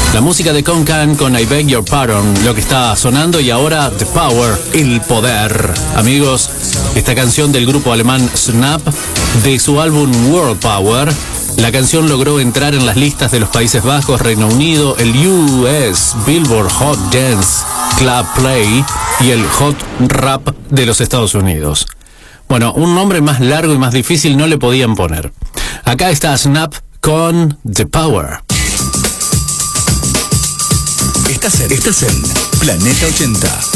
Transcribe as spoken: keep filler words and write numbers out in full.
La música de Konkan con I Beg Your Pardon, lo que está sonando, y ahora The Power, el poder. Amigos, esta canción del grupo alemán Snap, de su álbum World Power. La canción logró entrar en las listas de los Países Bajos, Reino Unido, el U S Billboard Hot Dance Club Play y el Hot Rap de los Estados Unidos. Bueno, un nombre más largo y más difícil no le podían poner. Acá está Snap con The Power. Estás en, estás en Planeta ochenta.